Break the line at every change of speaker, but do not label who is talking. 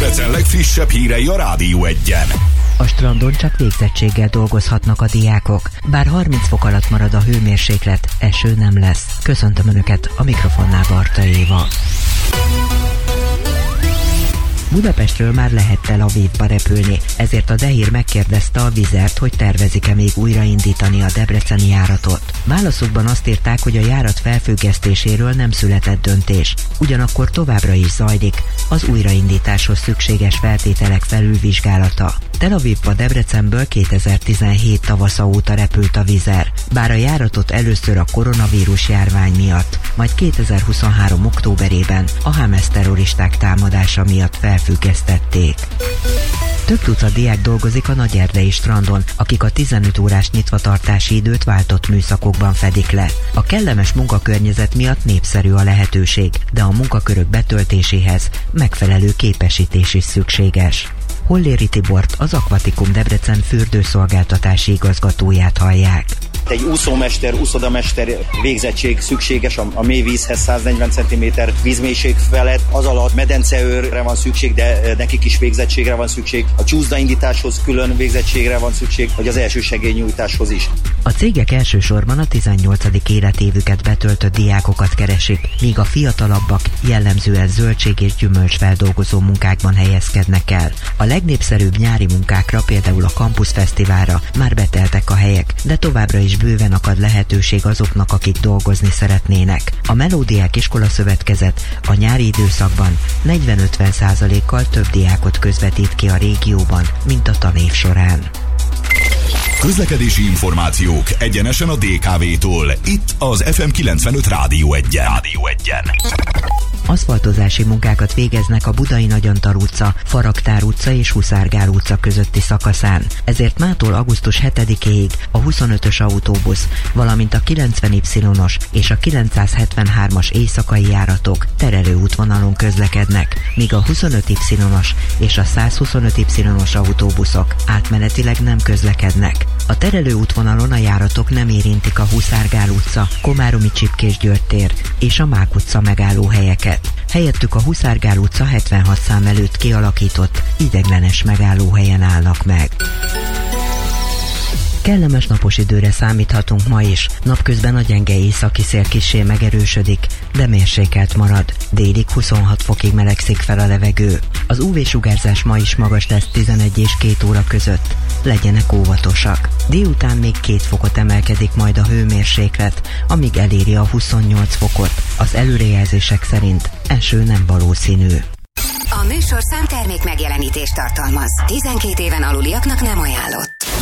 Debrecen legfrissebb hírei a Rádió Egyen.
A strandon csak végzettséggel dolgozhatnak a diákok. Bár 30 fok alatt marad a hőmérséklet, eső nem lesz. Köszöntöm Önöket, a mikrofonnál Barta Éva. Budapestről már lehet Tel Avivba repülni, ezért a Dehír megkérdezte a Vizert, hogy tervezik-e még újraindítani a debreceni járatot. Válaszukban azt írták, hogy a járat felfüggesztéséről nem született döntés, ugyanakkor továbbra is zajlik az újraindításhoz szükséges feltételek felülvizsgálata. Tel Avivba Debrecenből 2017 tavasza óta repült a Vizer, bár a járatot először a koronavírus járvány miatt, majd 2023 októberében a Hamas terroristák támadása miatt felfüggesztették. Több tucat diák dolgozik a Nagyerdei strandon, akik a 15 órás nyitvatartási időt váltott műszakokban fedik le. A kellemes munkakörnyezet miatt népszerű a lehetőség, de a munkakörök betöltéséhez megfelelő képesítés is szükséges. Holléri Tibort, az Aquatikum Debrecen fürdőszolgáltatási igazgatóját hallják.
Egy úszómester, úszodamester végzettség szükséges a mély vízhez 140 cm vízmélység felett. Az alatt medenceőrre van szükség, de nekik is végzettségre van szükség. A csúszdaindításhoz külön végzettségre van szükség, vagy az elsősegélynyújtáshoz is.
A cégek elsősorban a 18. életévüket betöltött diákokat keresik, míg a fiatalabbak jellemzően zöldség- és gyümölcsfeldolgozó munkákban helyezkednek el. A legnépszerűbb nyári munkákra, például a Campus Fesztiválra már beteltek a helyek, de továbbra is bőven akad lehetőség azoknak, akik dolgozni szeretnének. A Melódiák Iskola Szövetkezet a nyári időszakban 40-50%-kal több diákot közvetít ki a régióban, mint a tanév során.
Közlekedési információk egyenesen a DKV-tól. Itt az FM 95 Rádió Egyen.
Aszfaltozási munkákat végeznek a Budai Nagyantal utca, Faraktár utca és Huszárgál utca közötti szakaszán. Ezért mától augusztus 7-éig a 25-ös autóbusz, valamint a 90Y-os és a 973-as éjszakai járatok terelőútvonalon közlekednek, míg a 25Y-os és a 125Y-os autóbuszok átmenetileg nem közlekednek. A terelőútvonalon a járatok nem érintik a Huszárgál utca, Komáromi Csipkés György tér és a Mák utca megállóhelyeket. Helyettük a Huszárgál utca 76 szám előtt kialakított ideiglenes megállóhelyen állnak meg. Kellemes napos időre számíthatunk ma is. Napközben a gyenge északi szél kissé megerősödik, de mérsékelt marad. Délig 26 fokig melegszik fel a levegő. Az UV-sugárzás ma is magas lesz 11 és 2 óra között. Legyenek óvatosak. Délután még 2 fokot emelkedik majd a hőmérséklet, amíg eléri a 28 fokot. Az előrejelzések szerint eső nem valószínű.
A műsorszám termék megjelenítést tartalmaz. 12 éven aluliaknak nem ajánlott.